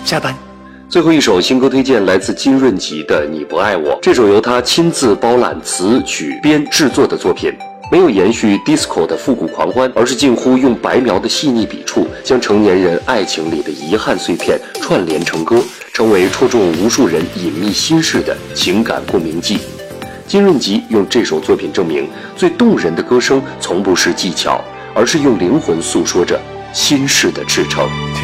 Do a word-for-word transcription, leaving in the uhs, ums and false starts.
下班。 最后一首新歌推荐来自金润吉的《你不爱我》，这首由他亲自包揽词曲编制作的作品，没有延续 disco 的复古狂欢，而是近乎用白描的细腻笔触，将成年人爱情里的遗憾碎片串联成歌，成为戳中无数人隐秘心事的情感共鸣剂。金润吉用这首作品证明，最动人的歌声从不是技巧，而是用灵魂诉说着心事的赤诚。